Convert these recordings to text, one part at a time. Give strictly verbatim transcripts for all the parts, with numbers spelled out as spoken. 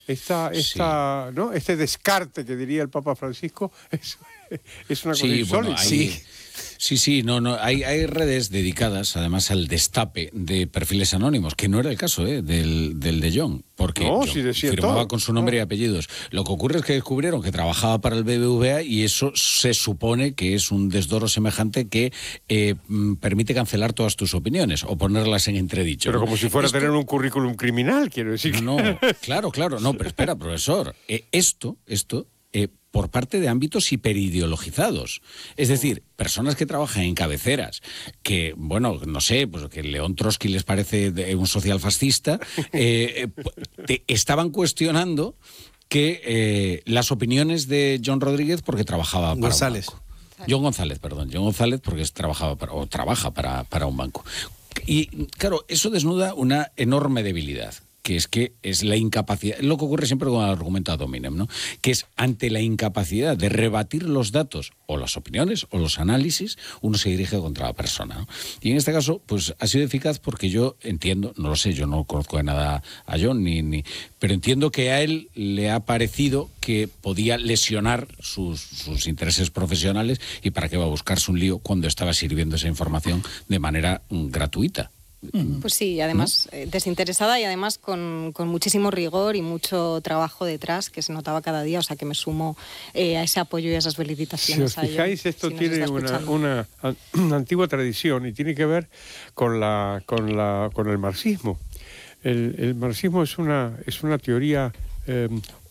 Esta, esta, sí. ¿no? Este descarte que diría el Papa Francisco es, es una cosa sí, insólita. Bueno, hay, sí. Sí, sí, no, no, hay, hay redes dedicadas, además, al destape de perfiles anónimos, que no era el caso ¿eh? del, del de John, porque no, John sí decía firmaba todo. con su nombre no. y apellidos. Lo que ocurre es que descubrieron que trabajaba para el B B V A y eso se supone que es un desdoro semejante que eh, permite cancelar todas tus opiniones o ponerlas en entredicho. Pero ¿no? como si fuera esto... a tener un currículum criminal, quiero decir. No, no, claro, claro, no, pero espera, profesor, eh, esto, esto... Eh, por parte de ámbitos hiperideologizados. Es decir, personas que trabajan en cabeceras, que, bueno, no sé, pues que León Trotsky les parece un social fascista, eh, te estaban cuestionando que eh, las opiniones de John Rodríguez porque trabajaba para González. un banco. John González, perdón, John González porque trabajaba para, o trabaja para, para un banco. Y, claro, eso desnuda una enorme debilidad, que es que es la incapacidad, lo que ocurre siempre con el argumento ad hominem, ¿no? Que es ante la incapacidad de rebatir los datos o las opiniones o los análisis, uno se dirige contra la persona, ¿no? Y en este caso, pues ha sido eficaz porque yo entiendo, no lo sé, yo no conozco de nada a John, ni, ni, pero entiendo que a él le ha parecido que podía lesionar sus, sus intereses profesionales y para qué va a buscarse un lío cuando estaba sirviendo esa información de manera um, gratuita. Pues sí, además ¿no? eh, desinteresada y además con, con muchísimo rigor y mucho trabajo detrás que se notaba cada día, o sea que me sumo eh, a ese apoyo y a esas felicitaciones. Si os fijáis, esto si tiene una, una, una antigua tradición y tiene que ver con, la, con, la, con el marxismo. El, el marxismo es una, es una teoría eh,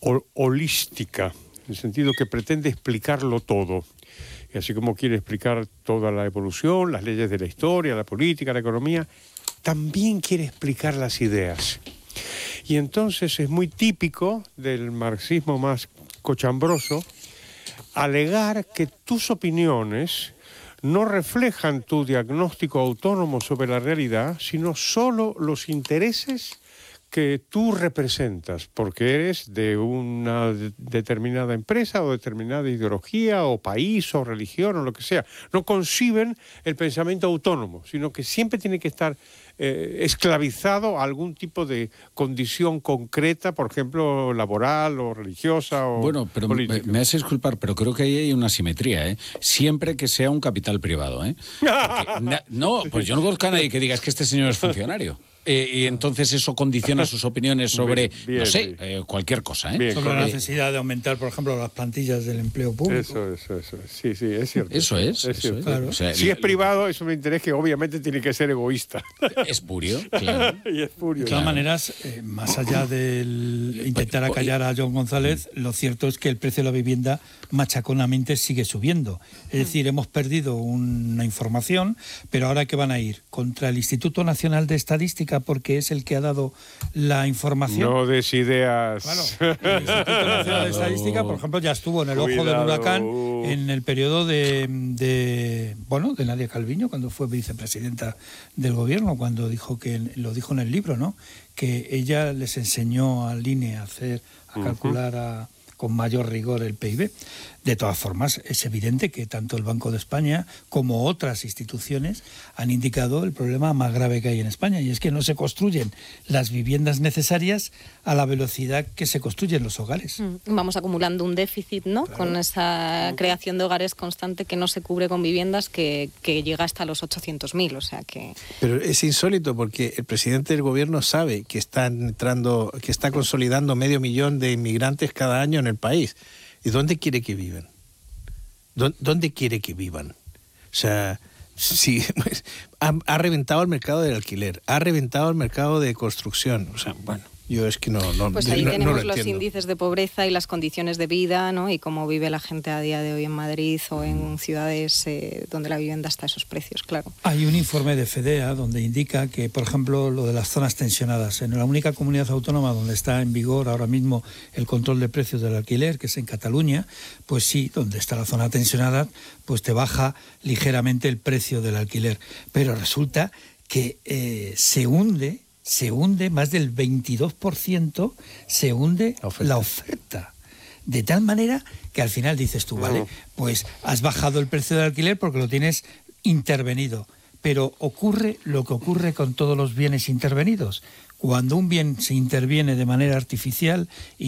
holística, en el sentido que pretende explicarlo todo. Y así como quiere explicar toda la evolución, las leyes de la historia, la política, la economía, también quiere explicar las ideas. Y entonces es muy típico del marxismo más cochambroso alegar que tus opiniones no reflejan tu diagnóstico autónomo sobre la realidad, sino solo los intereses que tú representas, porque eres de una de- determinada empresa o determinada ideología o país o religión o lo que sea. No conciben el pensamiento autónomo, sino que siempre tiene que estar eh, esclavizado a algún tipo de condición concreta, por ejemplo, laboral o religiosa o Bueno, pero me, política. me hace disculpar, pero creo que ahí hay una simetría, ¿eh? Siempre que sea un capital privado, ¿eh? Porque na- no, pues yo no conozco a nadie que diga es que este señor es funcionario. Eh, y entonces eso condiciona sus opiniones sobre, Bien, bien, no sé, bien. eh, cualquier cosa, ¿eh? Bien, Sobre la correcto. necesidad de aumentar, por ejemplo, las plantillas del empleo público. Eso, eso, eso. Sí, sí, es cierto. Eso es, Es eso cierto. es. Claro. O sea, Si es privado, es un interés que obviamente tiene que ser egoísta. espurio, claro. y es furio. De todas Claro. maneras, eh, más allá del intentar acallar a John González, lo cierto es que el precio de la vivienda machaconamente sigue subiendo. Es decir, hemos perdido una información, pero ahora ¿qué van a ir? ¿Contra el Instituto Nacional de Estadística porque es el que ha dado la información? No des ideas. Claro, el Instituto Nacional de Estadística, por ejemplo, ya estuvo en el ojo del Cuidado. huracán en el periodo de, de bueno de Nadia Calviño, cuando fue vicepresidenta del gobierno, cuando dijo que lo dijo en el libro, ¿no? Que ella les enseñó al I N E a hacer, a calcular a, con mayor rigor el P I B. De todas formas, es evidente que tanto el Banco de España como otras instituciones han indicado el problema más grave que hay en España, y es que no se construyen las viviendas necesarias a la velocidad que se construyen los hogares. Mm, Vamos acumulando un déficit, ¿no? Claro. Con esa creación de hogares constante que no se cubre con viviendas que, que llega hasta los ochocientos mil, o sea que... Pero es insólito porque el presidente del gobierno sabe que está entrando, que está consolidando medio millón de inmigrantes cada año en el país. ¿Y dónde quiere que vivan? ¿Dó- ¿Dónde quiere que vivan? O sea, sí, pues, ha, ha reventado el mercado del alquiler, ha reventado el mercado de construcción. O sea, bueno, yo es que no, no, Pues no- ahí no tenemos lo los entiendo. índices de pobreza y las condiciones de vida, ¿no? Y cómo vive la gente a día de hoy en Madrid o en ciudades eh, donde la vivienda está a esos precios, claro. Hay un informe de FEDEA donde indica que, por ejemplo, lo de las zonas tensionadas, en la única comunidad autónoma donde está en vigor ahora mismo el control de precios del alquiler, que es en Cataluña, pues sí, donde está la zona tensionada, pues te baja ligeramente el precio del alquiler. Pero resulta que eh, se hunde, se hunde más del veintidós por ciento, se hunde La oferta. la oferta. De tal manera que al final dices tú, vale, pues has bajado el precio del alquiler porque lo tienes intervenido. Pero ocurre lo que ocurre con todos los bienes intervenidos. Cuando un bien se interviene de manera artificial y